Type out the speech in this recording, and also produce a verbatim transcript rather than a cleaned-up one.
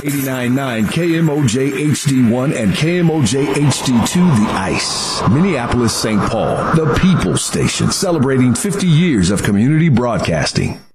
eighty-nine point nine K M O J H D one and K M O J H D two, The Ice. Minneapolis, Saint Paul, the People's Station, celebrating fifty years of community broadcasting.